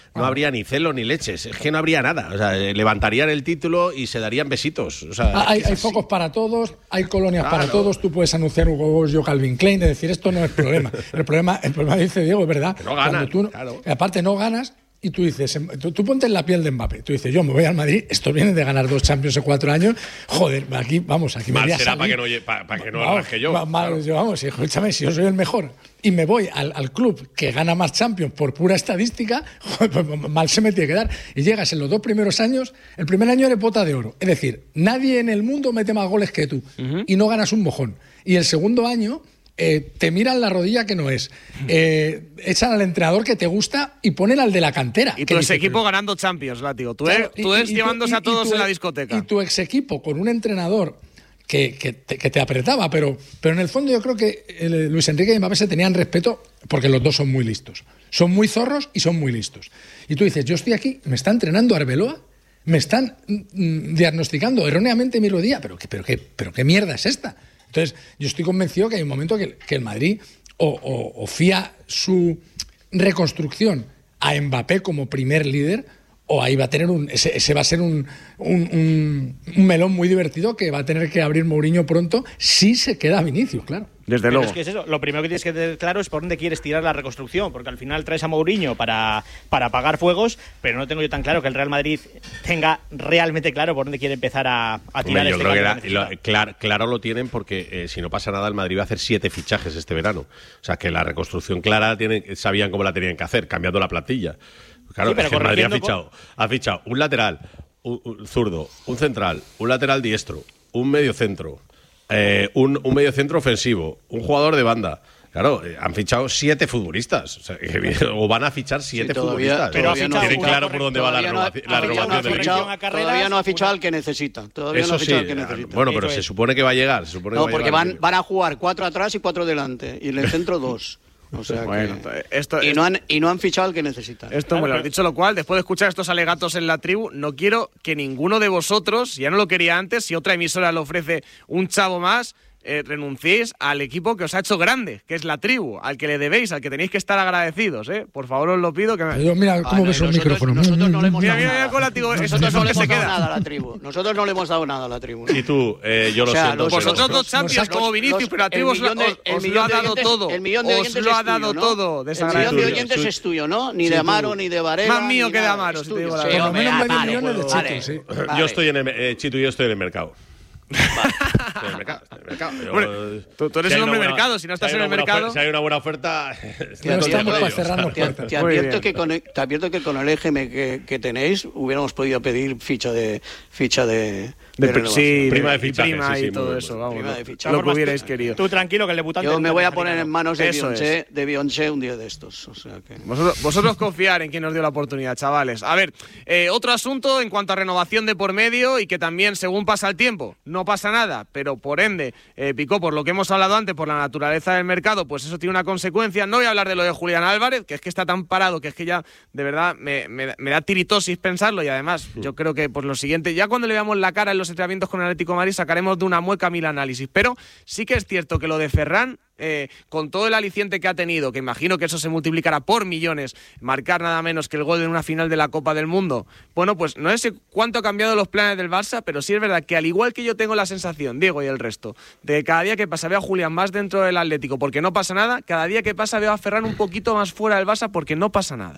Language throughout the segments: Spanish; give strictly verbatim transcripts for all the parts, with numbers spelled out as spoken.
no ah. habría ni celo ni leches, es que no habría nada. O sea, levantarían el título y se darían besitos. O sea, ah, hay, hay focos para todos, hay colonias claro. para todos, tú puedes anunciar Hugo Boss, yo Calvin Klein, es decir, esto no es problema. El problema, el problema dice Diego, es verdad. Que no ganan, tú, claro. Aparte no ganas. Y tú dices, tú, tú ponte en la piel de Mbappé. Tú dices, yo me voy al Madrid, esto viene de ganar dos Champions en cuatro años. Joder, aquí, vamos, aquí me mal voy a será salir. para que no, para, para que no vamos, rasque yo. Mal, claro. yo. Vamos, escúchame, si yo soy el mejor y me voy al, al club que gana más Champions por pura estadística, joder, pues mal se me tiene que dar. Y llegas en los dos primeros años, el primer año eres bota de oro. Es decir, nadie en el mundo mete más goles que tú uh-huh. y no ganas un mojón. Y el segundo año... Eh, te miran la rodilla que no es, eh, echan al entrenador que te gusta y ponen al de la cantera. Y tu ex equipo pero... ganando Champions, látigo. Tú claro, es, tú es y, llevándose y, a todos en la discoteca. Y tu ex equipo con un entrenador que, que, te, que te apretaba, pero, pero en el fondo yo creo que el, Luis Enrique y Mbappé se tenían respeto porque los dos son muy listos. Son muy zorros y son muy listos. Y tú dices, yo estoy aquí, me está entrenando Arbeloa, me están mm, diagnosticando erróneamente mi rodilla, pero, pero, ¿qué, pero ¿qué mierda es esta? Entonces, yo estoy convencido que hay un momento que, que el Madrid o, o, o fía su reconstrucción a Mbappé como primer líder, o ahí va a tener un ese, ese va a ser un, un, un, un melón muy divertido que va a tener que abrir Mourinho pronto si se queda Vinicius, claro. Desde Pero luego. Es que es eso. Lo primero que tienes que tener claro es por dónde quieres tirar la reconstrucción, porque al final traes a Mourinho para, para apagar fuegos, pero no tengo yo tan claro que el Real Madrid tenga realmente claro por dónde quiere empezar a, a tirar. Hombre, yo este creo que era, lo, claro, claro lo tienen porque eh, si no pasa nada el Madrid va a hacer siete fichajes este verano. O sea que la reconstrucción clara tienen, sabían cómo la tenían que hacer, cambiando la plantilla. Claro, sí, pero es que el Madrid ha fichado, con... ha fichado un lateral, un, un zurdo, un central, un lateral diestro, un medio centro. Eh, un, un medio centro ofensivo, un jugador de banda. Claro, eh, han fichado siete futbolistas. O, sea, que, o van a fichar siete sí, todavía, futbolistas. Pero no, tienen claro por dónde va la renovación, no, la renovación no del equipo. Todavía no ha fichado al que necesita. Todavía Eso no ha fichado sí, al que necesita. Bueno, pero Eso se es. supone que va a llegar. Se supone no, que va porque a llegar van, van a jugar cuatro atrás y cuatro delante. Y en el centro dos. O sea bueno, que... esto, y, no han, y no han fichado al que necesitan. Esto claro, me lo has dicho, lo cual, después de escuchar estos alegatos en la tribu, no quiero que ninguno de vosotros, ya no lo quería antes, si otra emisora le ofrece un chavo más, eh, renunciéis al equipo que os ha hecho grande, que es la tribu, al que le debéis, al que tenéis que estar agradecidos, ¿eh? Por favor, os lo pido. Que me... Yo, mira, ¿cómo ah, ves no, el micrófono? Nosotros no le hemos mira, dado mira, nada. Con látigo, nosotros no le hemos dado nada a la tribu. Nosotros no le hemos dado nada a la tribu. Y tú, eh, yo lo o sea, siento. Los, vosotros los, dos champions como Vinicius, los, pero la tribu os, de, os, os lo ha dado oyentes, todo. El millón de oyentes os lo ha dado tuyo, ¿no? todo. El millón de oyentes es tuyo, ¿no? Ni de Amaro, ni de Varela. Más mío que de Amaro, si te digo la verdad. Por lo menos medio millón de Chito, sí. Yo estoy en el Chito y yo estoy en el mercado. Vale. Estoy en el mercado, estoy en el mercado. Yo, bueno, tú, tú eres si el hombre buena, mercado, si no estás si en el mercado. Oferta, si hay una buena oferta, no estamos para cerrarnos puertas. Te advierto que con el, te advierto que con el E G M que, que tenéis hubiéramos podido pedir ficha de ficha de, de, de sí, prima de fichaje, prima sí, y sí, todo bueno. eso, vamos. Prima de fichaje. Lo que hubierais querido. Tú tranquilo que el debutante. Yo me voy a poner en manos de eso Beyoncé, es. de Beyoncé un día de estos. O sea que... vosotros, vosotros confiar en quien os dio la oportunidad, chavales. A ver, eh, otro asunto en cuanto a renovación de por medio y que también según pasa el tiempo no pasa nada, pero por ende, eh, Picó, por lo que hemos hablado antes, por la naturaleza del mercado, pues eso tiene una consecuencia. No voy a hablar de lo de Julián Álvarez, que es que está tan parado que es que ya, de verdad, me, me, me da tiritosis pensarlo y además yo creo que pues lo siguiente, ya cuando le veamos la cara en los entrenamientos con el Atlético de Madrid sacaremos de una mueca mil análisis, pero sí que es cierto que lo de Ferran, eh, con todo el aliciente que ha tenido, que imagino que eso se multiplicará por millones, marcar nada menos que el gol en una final de la Copa del Mundo, bueno, pues no sé cuánto han cambiado los planes del Barça, pero sí es verdad que al igual que yo tengo la sensación, Diego y el resto, de que cada día que pasa veo a Julián más dentro del Atlético porque no pasa nada, cada día que pasa veo a Ferran un poquito más fuera del Barça porque no pasa nada.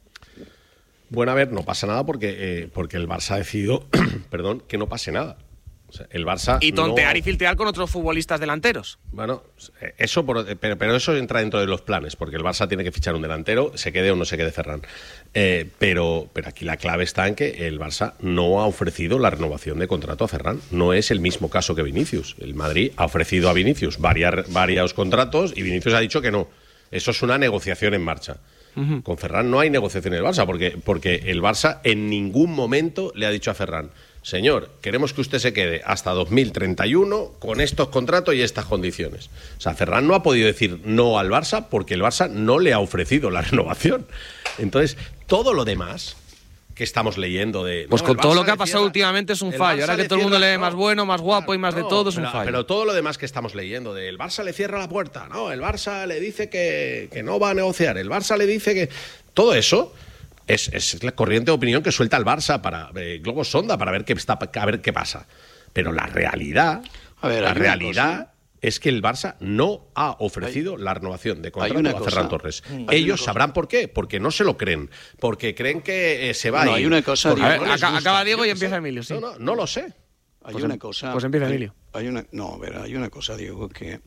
Bueno, a ver, no pasa nada porque, eh, porque el Barça ha decidido, perdón, que no pase nada. O sea, el Barça y tontear no... y filtrear con otros futbolistas delanteros. Bueno, eso por, pero, pero eso entra dentro de los planes, porque el Barça tiene que fichar un delantero, se quede o no se quede Ferran. Eh, pero, pero aquí la clave está en que el Barça no ha ofrecido la renovación de contrato a Ferran. No es el mismo caso que Vinicius. El Madrid ha ofrecido a Vinicius varias, varios contratos y Vinicius ha dicho que no. Eso es una negociación en marcha. Uh-huh. Con Ferran no hay negociación en el Barça, porque, porque el Barça en ningún momento le ha dicho a Ferran: señor, queremos que usted se quede hasta dos mil treinta y uno con estos contratos y estas condiciones. O sea, Ferran no ha podido decir no al Barça porque el Barça no le ha ofrecido la renovación. Entonces, todo lo demás que estamos leyendo de... Pues no, con todo lo que ha decía, pasado últimamente es un fallo. Ahora que todo el mundo lee más bueno, más guapo y más de todo es un pero, fallo. Pero todo lo demás que estamos leyendo de el Barça le cierra la puerta, no, el Barça le dice que, que no va a negociar, el Barça le dice que... Todo eso... Es, es la corriente de opinión que suelta el Barça para eh, globos sonda para ver qué está, a ver qué pasa. Pero la realidad, a ver, la realidad es que el Barça no ha ofrecido hay, la renovación de contrato a Ferran Torres. Ellos sabrán por qué, porque no se lo creen, porque creen que eh, se va no, a ir. Hay una cosa. A ver, no acaba, acaba Diego y empieza Emilio. Sí. No, no, no lo sé. Hay pues una em, cosa. Pues empieza Emilio. Hay, hay una, no, a ver, hay una cosa, Diego, que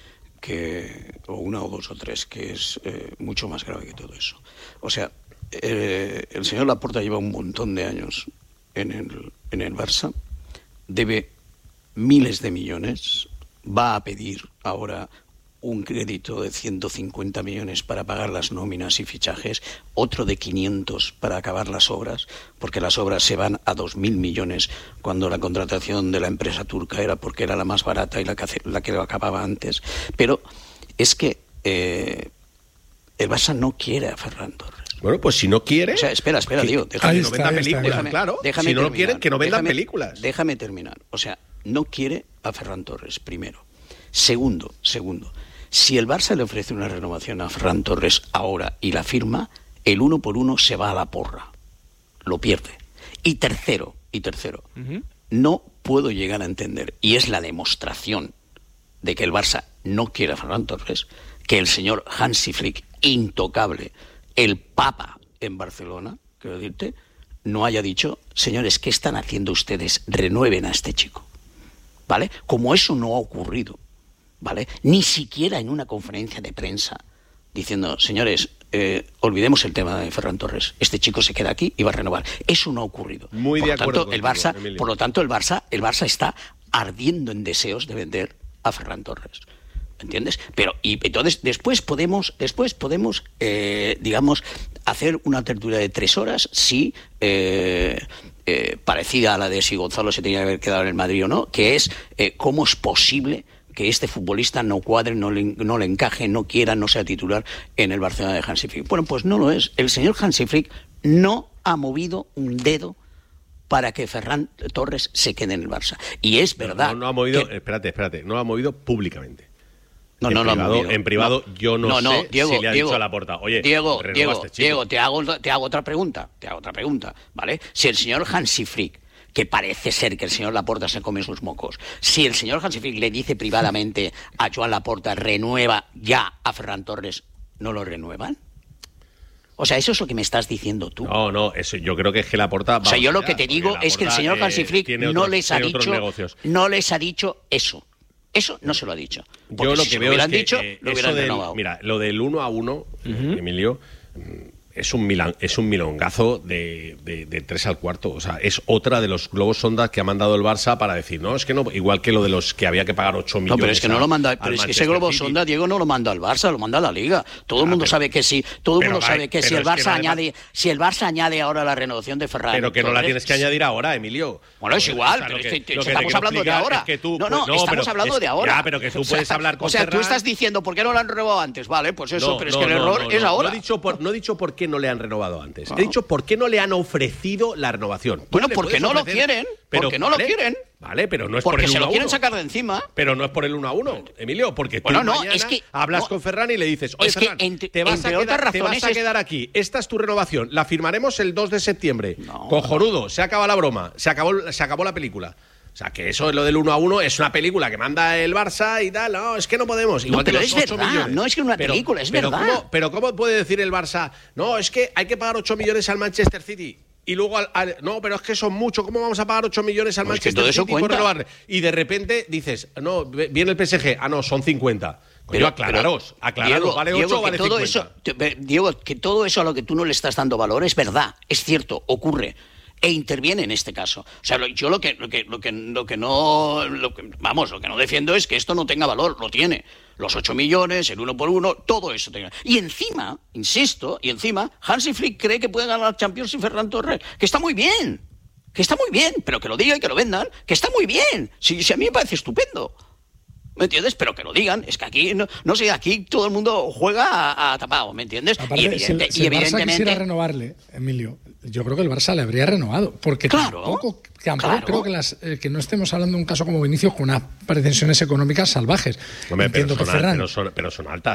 que o una o dos o tres que es eh, mucho más grave que todo eso. O sea, eh, el señor Laporta lleva un montón de años en el en el Barça, debe miles de millones, va a pedir ahora un crédito de ciento cincuenta millones para pagar las nóminas y fichajes, otro de quinientos para acabar las obras, porque las obras se van a dos mil millones cuando la contratación de la empresa turca era porque era la más barata y la que, hace, la que lo acababa antes. Pero es que eh, el Barça no quiere a Ferran Torres. Bueno, pues si no quiere... O sea, espera, espera, que, tío. Déjame, que no vendan películas, déjame, claro. Déjame si no terminar, lo quieren, que no vendan déjame, películas. Déjame terminar. O sea, no quiere a Ferran Torres, primero. Segundo, segundo. Si el Barça le ofrece una renovación a Ferran Torres ahora y la firma, el uno por uno se va a la porra. Lo pierde. Y tercero, y tercero, uh-huh. no puedo llegar a entender, y es la demostración de que el Barça no quiere a Ferran Torres, que el señor Hansi Flick, intocable, el papa en Barcelona, quiero decirte, no haya dicho, señores, ¿qué están haciendo ustedes? Renueven a este chico. ¿Vale? Como eso no ha ocurrido, ¿vale? Ni siquiera en una conferencia de prensa diciendo, señores, eh, olvidemos el tema de Ferran Torres, este chico se queda aquí y va a renovar. Eso no ha ocurrido. Muy por de lo acuerdo tanto, contigo, el Barça, Emilio. por lo tanto, el Barça, el Barça está ardiendo en deseos de vender a Ferran Torres. ¿Entiendes? Pero y entonces después podemos, después podemos, eh, digamos, hacer una tertulia de tres horas si eh, eh, parecida a la de si Gonzalo se tenía que haber quedado en el Madrid o no, que es eh, cómo es posible que este futbolista no cuadre, no le, no le encaje, no quiera, no sea titular en el Barcelona de Hansi Flick. Bueno, pues no lo es. El señor Hansi Flick no ha movido un dedo para que Ferran Torres se quede en el Barça. Y es verdad. No, no ha movido, que... espérate, espérate, no ha movido públicamente. No, en no, privado, lo ha movido. En privado no, yo no, no, no sé Diego, si le ha Diego, dicho a Laporta, oye, Diego, Diego, este chico. Diego, te hago, te hago otra pregunta, te hago otra pregunta, ¿vale? Si el señor Hansi Flick, que parece ser que el señor Laporta se come sus mocos, si el señor Hansi Flick le dice privadamente a Joan Laporta, renueva ya a Ferran Torres, ¿no lo renuevan? O sea, eso es lo que me estás diciendo tú. No, no, eso yo creo que es que Laporta... O sea, yo lo que te digo es que el señor Hansi Flick eh, no les ha dicho, no les ha dicho eso. Eso no se lo ha dicho. Porque yo lo si que se veo lo hubieran es que dicho, eh, lo eso hubieran del, renovado. mira, lo del uno a uno, Uh-huh. Emilio, es un milan, es un milongazo de, de, de tres al cuarto. O sea, es otra de los globos sonda que ha mandado el Barça para decir, no, es que no, igual que lo de los que había que pagar ocho millones. No, pero es que no lo manda, pero es que ese globo City. sonda, Diego, no lo manda al Barça, lo manda a la Liga. Todo el Ah, mundo pero, sabe que sí, todo el mundo pero, sabe que pero si el es que Barça no añade, si el Barça añade ahora la renovación de Ferran. Pero que no la Torres, tienes que añadir ahora, Emilio. Bueno, es igual, pero lo es que, que- lo que te estamos quiero hablando de explicar ahora. es que tú- no, no, no, estamos pero hablando es- de ahora. ya, pero que tú puedes hablar con O sea, tú Ferran. estás diciendo, ¿por qué no lo han renovado antes? Vale, pues eso, No, pero es no, que el no, error no, es no. ahora. No he, dicho por, no he dicho por qué no le han renovado antes. No. He dicho por qué no le han ofrecido la renovación. Tú Bueno, le porque puedes no lo ofrecer- quieren, porque no lo vale, quieren. Vale, pero no es por Porque el se uno lo a quieren uno. sacar de encima. Pero no es por el uno a uno, Emilio, porque tú Bueno, no, mañana es que- hablas no. con Ferran y le dices, oye, Es que Ferran, entre- te, vas entre a quedar, otras te vas razones a es- quedar aquí, esta es tu renovación, la firmaremos el dos de septiembre. No. Cojonudo, se acaba la broma, se acabó, se acabó la película. O sea, que eso es lo del uno a uno, es una película que manda el Barça y tal. No, es que no podemos. Igual No, pero que los es ocho verdad, millones. no es que una Pero- película, es pero verdad. ¿cómo, pero ¿cómo puede decir el Barça? No, es que hay que pagar ocho millones al Manchester City. Y luego al, al- no, pero es que son mucho. ¿Cómo vamos a pagar ocho millones al Pues que Manchester todo eso City por cuenta. renovar? Y de repente dices, no, viene el P S G. Ah, no, son cincuenta. Pero aclararos, aclararos, Diego, ¿vale ocho Diego, o vale que todo cincuenta? eso, te- Diego, que todo eso a lo que tú no le estás dando valor es verdad, es cierto, ocurre. E interviene en este caso. O sea, lo- yo lo que, lo que, lo que, lo que no, lo que- vamos, lo que no defiendo es que esto no tenga valor, lo tiene. Los ocho millones, el uno por uno, todo eso tenga. Y encima, insisto, y encima, Hansi Flick cree que puede ganar la Champions sin Ferran Torres, que está muy bien, que está muy bien, pero que lo digan y que lo vendan, que está muy bien. Si, si a mí me parece estupendo. ¿Me entiendes? Pero que lo digan. Es que aquí, no, no sé, aquí todo el mundo juega a, a tapado, ¿me entiendes? Aparte, y, evidente, si, y el, si el Barça evidentemente... quisiera renovarle, Emilio, yo creo que el Barça le habría renovado. Porque Claro, tampoco, tampoco claro. creo que, las, eh, que no estemos hablando de un caso como Vinicius con unas pretensiones económicas salvajes. Hombre, pero Entiendo son, que al- Ferran... pero, son, pero son altas.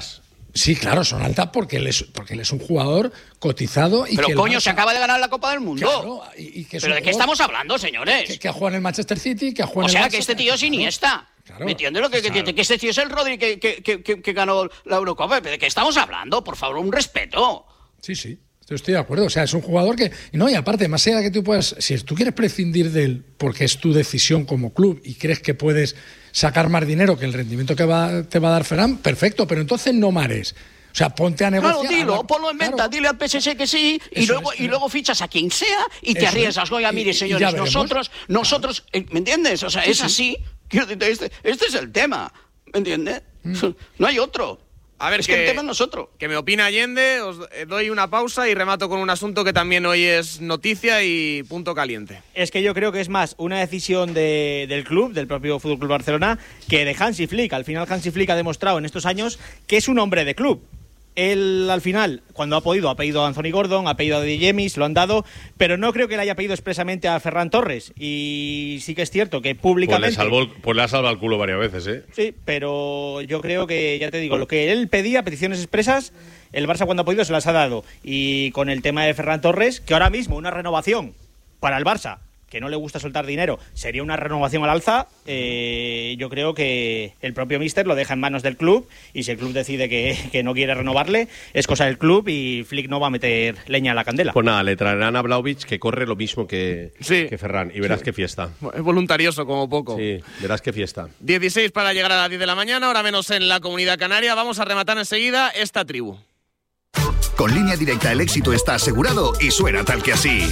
Sí, claro, son altas porque él es, porque él es un jugador cotizado. Y pero que coño, Barça, se acaba de ganar la Copa del Mundo. Claro, y, y que ¿Pero de qué estamos hablando, señores? Que, que ha jugado en el Manchester City, que ha jugado o en sea, el que Barça, este tío es Iniesta. Claro, ¿Me entiendes lo que, claro. que, que este tío es el Rodri que, que, que, que, que ganó la Eurocopa? ¿De qué estamos hablando? Por favor, un respeto. Sí, sí. Estoy de acuerdo, o sea, es un jugador que... No, y aparte, más allá de que tú puedas... Si tú quieres prescindir de él porque es tu decisión como club y crees que puedes sacar más dinero que el rendimiento que va, te va a dar Ferran, perfecto, pero entonces no mares. O sea, ponte a negociar... Claro, dilo, hablar, ponlo en venta, claro. Dile al P S G que sí y luego, es, y luego fichas a quien sea y te Eso arriesgas. es. Oiga, mire, Y- y señores, ya veremos. nosotros, nosotros, eh, ¿me entiendes? O sea, Sí, es sí. así. Quiero decirte, Este, este es el tema, ¿me entiendes? No hay otro. A ver, es que, que el tema es nosotros. que me opina Allende, os eh, doy una pausa y remato con un asunto que también hoy es noticia y punto caliente. Es que yo creo que es más una decisión de, del club, del propio F C Barcelona, que de Hansi Flick. Al final Hansi Flick ha demostrado en estos años que es un hombre de club. Él, al final, cuando ha podido, ha pedido a Anthony Gordon, ha pedido a De Jong, se lo han dado, pero no creo que le haya pedido expresamente a Ferran Torres. Y sí que es cierto que Pues públicamente... le, salvó el- pues le ha salvado el culo varias veces, ¿eh? Sí, pero yo creo que, ya te digo, lo que él pedía, peticiones expresas, el Barça cuando ha podido se las ha dado. Y con el tema de Ferran Torres, que ahora mismo una renovación para el Barça, que no le gusta soltar dinero, sería una renovación al alza, eh, yo creo que el propio míster lo deja en manos del club y si el club decide que, que no quiere renovarle, es cosa del club y Flick no va a meter leña a la candela. Pues nada, le traerán a Vlahovic que corre lo mismo que, Sí. que Ferran y verás Sí. qué fiesta. Es voluntarioso como poco. Sí, verás qué fiesta. dieciséis para llegar a las diez de la mañana, ahora menos en la Comunidad Canaria. Vamos a rematar enseguida esta tribu. Con Línea Directa el éxito está asegurado y suena tal que así.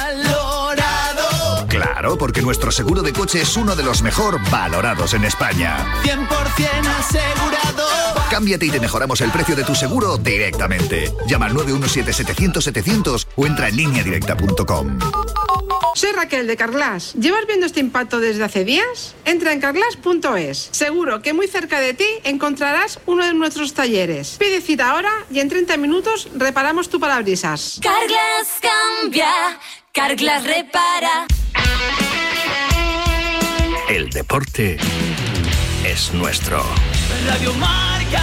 Valorado, Claro, porque nuestro seguro de coche es uno de los mejor valorados en España. cien por ciento asegurado. Cámbiate y te mejoramos el precio de tu seguro directamente. Llama al nueve uno siete setecientos setecientos o entra en línea directa punto com. Soy Raquel de Carglass. ¿Llevas viendo este impacto desde hace días? Entra en carglass punto es. Seguro que muy cerca de ti encontrarás uno de nuestros talleres. Pide cita ahora y en treinta minutos reparamos tu parabrisas. Carglass cambia, Carglass repara. El deporte es nuestro. Radio Marca.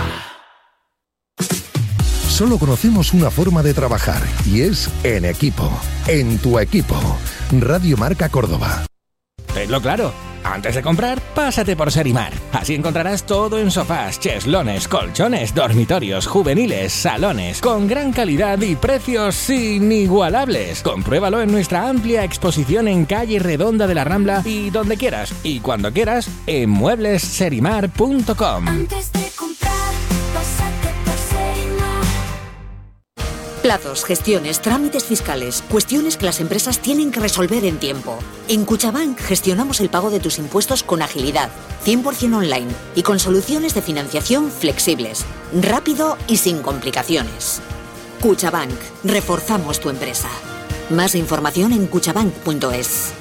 Solo conocemos una forma de trabajar y es en equipo, en tu equipo. Radio Marca Córdoba. Tenlo claro. Antes de comprar, pásate por Serimar. Así encontrarás todo en sofás, cheslones, colchones, dormitorios, juveniles, salones, con gran calidad y precios inigualables. Compruébalo en nuestra amplia exposición en calle Redonda de la Rambla y donde quieras y cuando quieras en muebles serimar punto com. Antes de comprar, pásate por Serimar. Plazos, gestiones, trámites fiscales, cuestiones que las empresas tienen que resolver en tiempo. En Cuchabank gestionamos el pago de tus impuestos con agilidad, cien por ciento online y con soluciones de financiación flexibles, rápido y sin complicaciones. Cuchabank, reforzamos tu empresa. Más información en cuchabank punto es.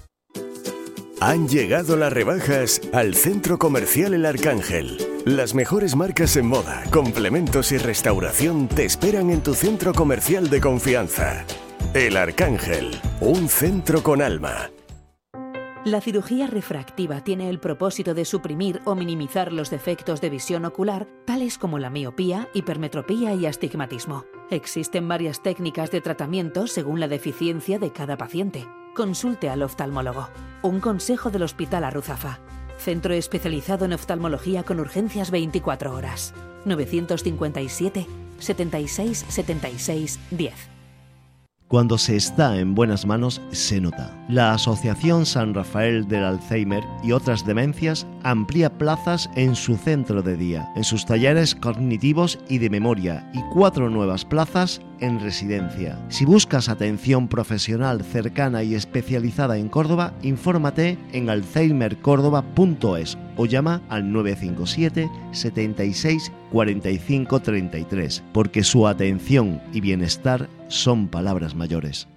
Han llegado las rebajas al Centro Comercial El Arcángel. Las mejores marcas en moda, complementos y restauración te esperan en tu centro comercial de confianza. El Arcángel, un centro con alma. La cirugía refractiva tiene el propósito de suprimir o minimizar los defectos de visión ocular, tales como la miopía, hipermetropía y astigmatismo. Existen varias técnicas de tratamiento según la deficiencia de cada paciente. Consulte al oftalmólogo. Un consejo del Hospital Arruzafa. Centro especializado en oftalmología con urgencias veinticuatro horas. novecientos cincuenta y siete, setenta y seis, setenta y seis, diez. Cuando se está en buenas manos, se nota. La Asociación San Rafael del Alzheimer y otras demencias amplía plazas en su centro de día, en sus talleres cognitivos y de memoria, y cuatro nuevas plazas en residencia. Si buscas atención profesional cercana y especializada en Córdoba, infórmate en alzheimer córdoba punto es o llama al nueve cinco siete, setenta y seis, cuarenta y cinco, treinta y tres, porque su atención y bienestar son palabras mayores.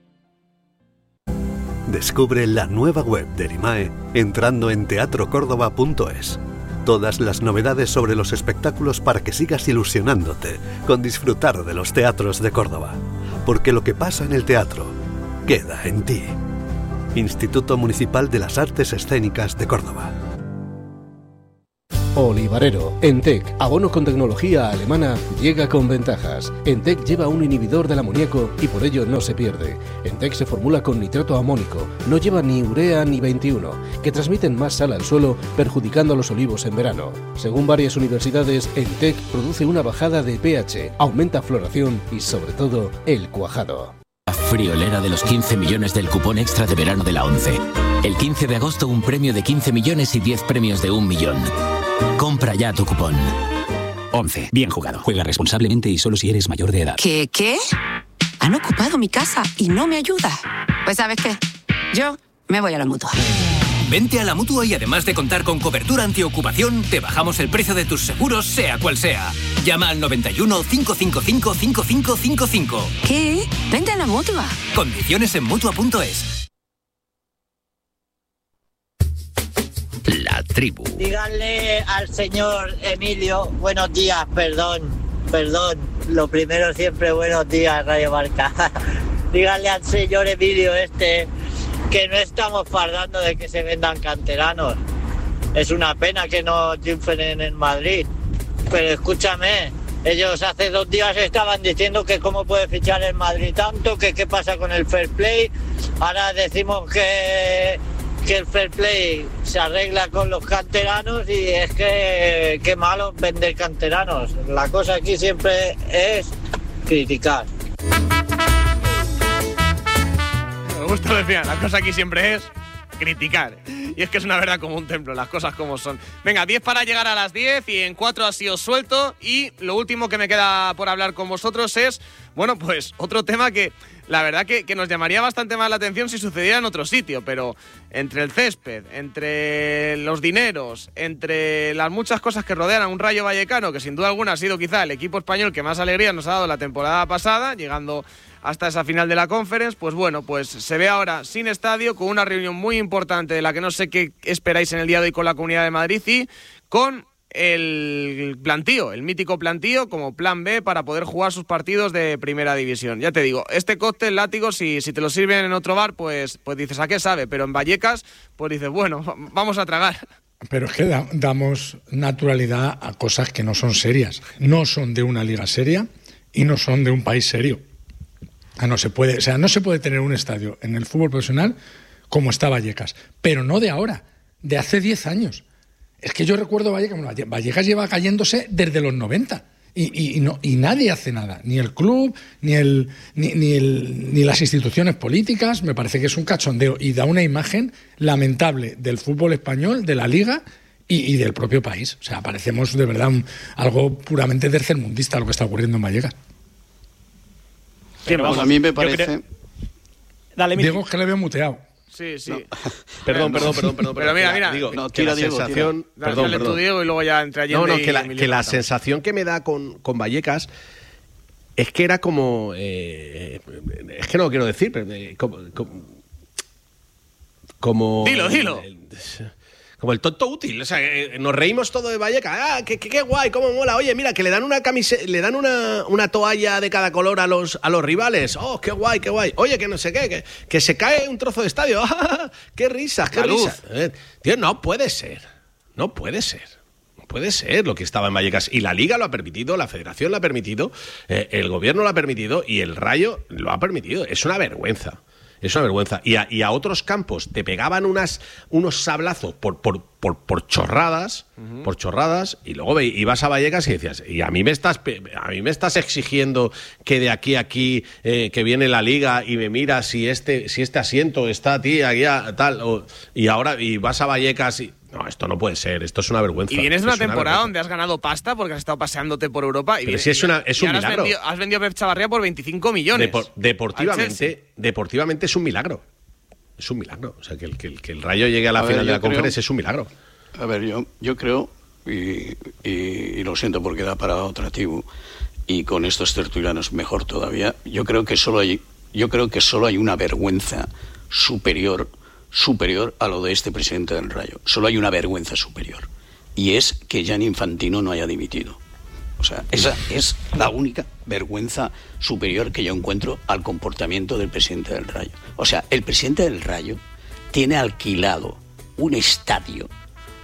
Descubre la nueva web de Erimae entrando en teatro córdoba punto es. Todas las novedades sobre los espectáculos para que sigas ilusionándote con disfrutar de los teatros de Córdoba. Porque lo que pasa en el teatro queda en ti. Instituto Municipal de las Artes Escénicas de Córdoba. Olivarero. Entec, abono con tecnología alemana, llega con ventajas. Entec lleva un inhibidor del amoníaco y por ello no se pierde. Entec se formula con nitrato amónico, no lleva ni urea ni veintiuno, que transmiten más sal al suelo, perjudicando a los olivos en verano. Según varias universidades, Entec produce una bajada de pH, aumenta floración y sobre todo el cuajado. Friolera de los quince millones del cupón extra de verano de la ONCE. El quince de agosto un premio de quince millones y diez premios de un millón. Compra ya tu cupón. ONCE. Bien jugado. Juega responsablemente y solo si eres mayor de edad. ¿Qué? ¿Qué? Han ocupado mi casa y no me ayuda. Pues ¿sabes qué? Yo me voy a la Mutua. Vente a la Mutua y además de contar con cobertura antiocupación, te bajamos el precio de tus seguros, sea cual sea. Llama al noventa y uno, cinco cinco cinco, cinco cinco cinco cinco. ¿Qué? Vente a la Mutua. Condiciones en Mutua punto es. La tribu. Díganle al señor Emilio, buenos días, perdón, perdón. Lo primero siempre, buenos días, Radio Marca. Díganle al señor Emilio este que no estamos fardando de que se vendan canteranos. Es una pena que no triunfen en el Madrid. Pero escúchame, ellos hace dos días estaban diciendo que cómo puede fichar el Madrid tanto, que qué pasa con el fair play. Ahora decimos que, que el fair play se arregla con los canteranos y es que qué malo vender canteranos. La cosa aquí siempre es criticar. Me gusta decir, la cosa aquí siempre es criticar. Y es que es una verdad como un templo, las cosas como son. Venga, diez para llegar a las diez y en cuatro así os suelto. Y lo último que me queda por hablar con vosotros es, bueno, pues otro tema que la verdad que, que nos llamaría bastante más la atención si sucediera en otro sitio, pero entre el césped, entre los dineros, entre las muchas cosas que rodean a un Rayo Vallecano, que sin duda alguna ha sido quizá el equipo español que más alegría nos ha dado la temporada pasada, llegando hasta esa final de la Conference, pues bueno, pues se ve ahora sin estadio, con una reunión muy importante de la que no sé qué esperáis en el día de hoy con la Comunidad de Madrid y con el plantío, el mítico plantío como plan B para poder jugar sus partidos de primera división. Ya te digo, este cóctel látigo, si, si te lo sirven en otro bar, pues, pues dices, ¿a qué sabe? Pero en Vallecas, pues dices, bueno, vamos a tragar. Pero es que da, damos naturalidad a cosas que no son serias. No son de una liga seria y no son de un país serio. No se puede, o sea, no se puede tener un estadio en el fútbol profesional como está Vallecas, pero no de ahora, de hace diez años. Es que yo recuerdo Vallecas, bueno, Vallecas lleva cayéndose desde los noventa y, y, y, no, y nadie hace nada, ni el club, ni, el, ni, ni, el, ni las instituciones políticas. Me parece que es un cachondeo y da una imagen lamentable del fútbol español, de la liga y, y del propio país. O sea, parecemos de verdad un, algo puramente tercermundista lo que está ocurriendo en Vallecas. Pero, vamos, a mí me parece... Creo... Dale, Diego, que le veo muteado. Sí, sí. No. Perdón, perdón, perdón, perdón. Pero mira, mira. Digo, no, que la Diego, sensación... tira. Perdón, Dale perdón. tú, Diego, y luego ya entre Allende No, no, que la, y que la sensación que me da con, con Vallecas es que era como... Eh, es que no lo quiero decir, pero... Eh, como, como, como... Dilo, dilo. Eh, Como el tonto útil, o sea, eh, nos reímos todo de Vallecas. ¡Ah, qué, qué, qué guay, cómo mola! Oye, mira, que le dan una camise- le dan una, una toalla de cada color a los, a los rivales. ¡Oh, qué guay, qué guay! Oye, que no sé qué, que, que se cae un trozo de estadio. ¡Ah, qué risas, qué risas! Eh, tío, no puede ser, no puede ser. No puede ser lo que estaba en Vallecas. Y la Liga lo ha permitido, la Federación lo ha permitido, eh, el Gobierno lo ha permitido y el Rayo lo ha permitido. Es una vergüenza. Es una vergüenza. Y a, y a otros campos te pegaban unas, unos sablazos por, por, por, por chorradas, uh-huh. por chorradas, y luego ve, ibas a Vallecas y decías, y a mí me estás, a mí me estás exigiendo que de aquí a aquí, eh, que viene la Liga y me miras si este, si este asiento está a ti, aquí a tal, o, y ahora y vas a Vallecas y... No, esto no puede ser, esto es una vergüenza. Y vienes de una es una temporada vergüenza. donde has ganado pasta porque has estado paseándote por Europa. Y Pero vienes, si es, una, es y un ahora milagro. Has vendido, has vendido a Pep Chavarría por veinticinco millones. Depor- deportivamente, deportivamente es un milagro. Es un milagro. O sea, que el, que el, que el Rayo llegue a la a final ver, de la creo, Conference es un milagro. A ver, yo, yo creo, y, y, y lo siento porque da para otra tribu, y con estos tertulianos mejor todavía, yo creo que solo hay, yo creo que solo hay una vergüenza superior superior a lo de este presidente del Rayo. Solo hay una vergüenza superior. Y es que Gianni Infantino no haya dimitido. O sea, esa es la única vergüenza superior que yo encuentro al comportamiento del presidente del Rayo. O sea, el presidente del Rayo tiene alquilado un estadio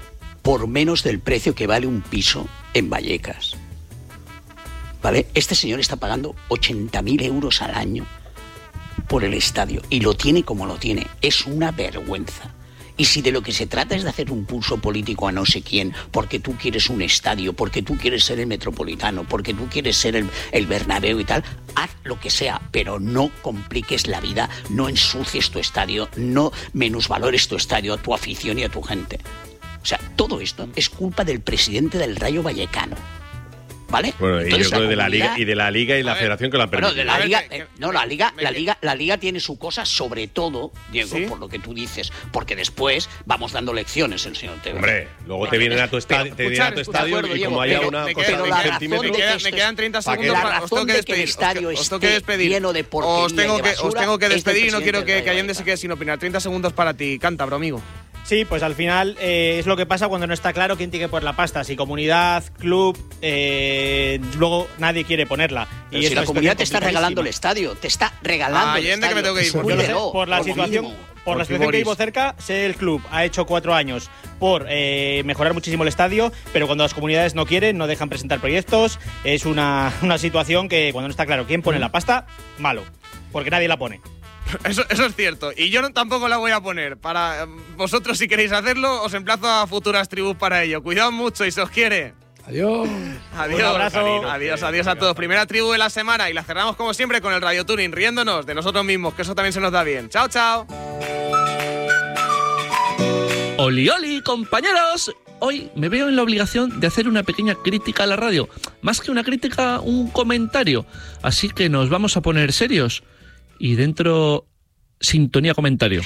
por menos del precio que vale un piso en Vallecas. ¿Vale? Este señor está pagando ochenta mil euros al año por el estadio y lo tiene como lo tiene. Es una vergüenza. Y si de lo que se trata es de hacer un pulso político a no sé quién, porque tú quieres un estadio, porque tú quieres ser el Metropolitano, porque tú quieres ser el, el Bernabéu y tal, haz lo que sea, pero no compliques la vida, no ensucies tu estadio, no minusvalores tu estadio, a tu afición y a tu gente. O sea, todo esto es culpa del presidente del Rayo Vallecano. ¿Vale? Bueno, Entonces, y yo creo la de la comunidad... liga y de la liga y la federación que lo han Bueno, permitido. de la liga, eh, no, la liga, la liga, la liga tiene su cosa, sobre todo, Diego, ¿sí? Por lo que tú dices, porque después vamos dando lecciones el señor Tebas. Hombre, luego te vienen a tu estadio, te vienen a tu estadio y como haya una me cosa queda, de un centímetro, me, queda, me quedan treinta segundos la para os tengo que razón de que el despedir. estadio Os, os tengo que esté despedir. lleno de porquería Os tengo y de que basura os tengo que es del despedir y no quiero presidente que, del que Allende se quede sin opinar. treinta segundos para ti, cántabro, amigo. Sí, pues al final eh, es lo que pasa cuando no está claro quién tiene que poner la pasta. Si comunidad, club, eh, luego nadie quiere ponerla. Pero y si la comunidad te está regalando el estadio, te está regalando Ah, el Allende, estadio. que me tengo que ir. Yo lo sé, Cuídelo, por la como situación, mínimo. por la situación que vivo cerca, sé el club ha hecho cuatro años por eh, mejorar muchísimo el estadio, pero cuando las comunidades no quieren, no dejan presentar proyectos, es una, una situación que cuando no está claro quién pone la pasta, malo, porque nadie la pone. Eso, eso es cierto. Y yo no, tampoco la voy a poner. Para vosotros, si queréis hacerlo, os emplazo a futuras tribus para ello. Cuidad mucho y se os quiere. Adiós. Adiós. Un abrazo. Adiós, adiós a todos. Primera tribu de la semana y la cerramos como siempre con el Radio Tuning, riéndonos de nosotros mismos, que eso también se nos da bien. Chao, chao. Oli, oli, compañeros. Hoy me veo en la obligación de hacer una pequeña crítica a la radio. Más que una crítica, un comentario. Así que nos vamos a poner serios. Y dentro, sintonía comentario.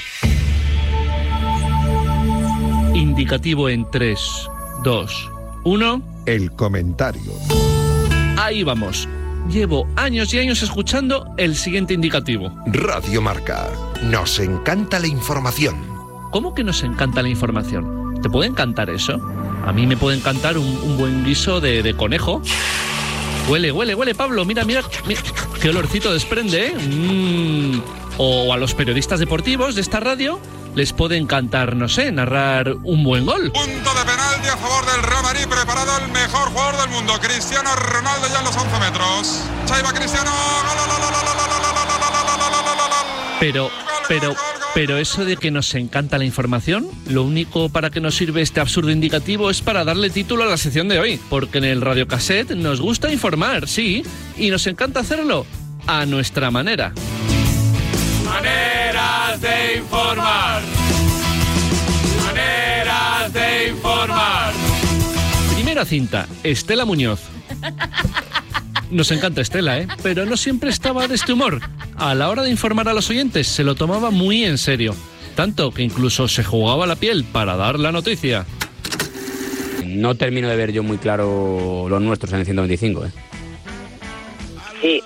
Indicativo en tres, dos, uno. El comentario. Ahí vamos. Llevo años y años escuchando el siguiente indicativo. Radio Marca. Nos encanta la información. ¿Cómo que nos encanta la información? ¿Te puede encantar eso? A mí me puede encantar un, un buen guiso de, de conejo. Huele, huele, huele, Pablo. Mira, mira, mira. Qué olorcito desprende, ¿eh? Mm. O a los periodistas deportivos de esta radio les puede encantar, no sé, narrar un buen gol. Punto de penalti a favor del Real Madrid, preparado el mejor jugador del mundo, Cristiano Ronaldo, ya en los once metros. Chaiva Cristiano. Pero, pero, pero eso de que nos encanta la información, lo único para que nos sirve este absurdo indicativo es para darle título a la sección de hoy, porque en el radiocassette nos gusta informar, sí, y nos encanta hacerlo a nuestra manera. Maneras de informar. Maneras de informar. Primera cinta, Estela Muñoz. Nos encanta Estela, ¿eh? Pero no siempre estaba de este humor. A la hora de informar a los oyentes se lo tomaba muy en serio. Tanto que incluso se jugaba la piel para dar la noticia. No termino de ver yo muy claro los nuestros en el ciento veinticinco, ¿eh? Sí.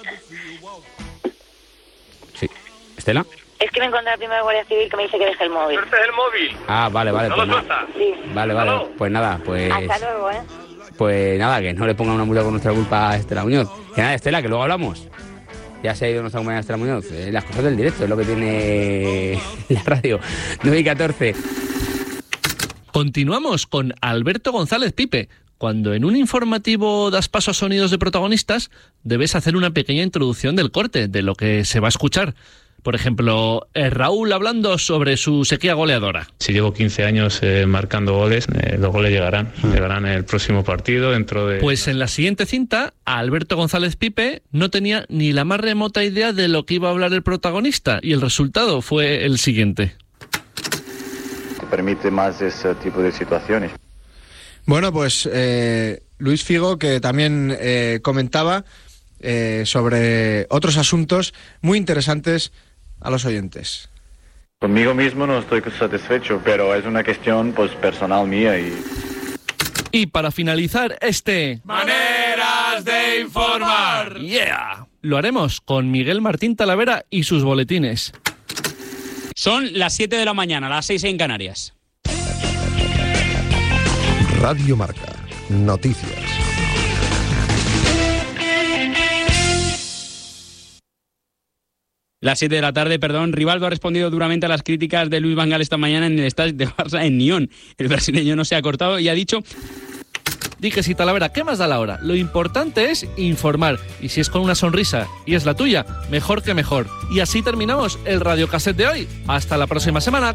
Sí. ¿Estela? Es que me encontré al primer guardia civil que me dice que deje el móvil. ¡Suelta el móvil! Ah, vale, vale. ¿No Pues lo nada. sueltas? Sí. Vale, vale. Pues nada, pues... Hasta luego, ¿eh? Pues nada, que no le ponga una multa por nuestra culpa a Estela Muñoz. Que nada, Estela, que luego hablamos. Ya se ha ido nuestra compañera Estela Muñoz. Eh, las cosas del directo es lo que tiene la radio. nueve y catorce. Continuamos con Alberto González Pipe. Cuando en un informativo das paso a sonidos de protagonistas, debes hacer una pequeña introducción del corte, de lo que se va a escuchar. Por ejemplo, eh, Raúl hablando sobre su sequía goleadora. Si llevo quince años eh, marcando goles, eh, los goles llegarán. Llegarán en el próximo partido, dentro de... Pues en la siguiente cinta, Alberto González Pipe no tenía ni la más remota idea de lo que iba a hablar el protagonista, y el resultado fue el siguiente. Te permite más ese tipo de situaciones. Bueno, pues eh, Luis Figo, que también eh, comentaba eh, sobre otros asuntos muy interesantes a los oyentes. Conmigo mismo no estoy satisfecho, pero es una cuestión pues personal mía. Y, y para finalizar este... Maneras de informar. ¡Yeah! Lo haremos con Miguel Martín Talavera y sus boletines. Son las siete de la mañana, las seis en Canarias. Radio Marca. Noticias. Las siete de la tarde, perdón, Rivaldo ha respondido duramente a las críticas de Luis Van Gaal esta mañana en el estadio de Barça en Nyon. El brasileño no se ha cortado y ha dicho... Di que sí, Talavera, ¿qué más da la hora? Lo importante es informar. Y si es con una sonrisa y es la tuya, mejor que mejor. Y así terminamos el Radiocassette de hoy. Hasta la próxima semana.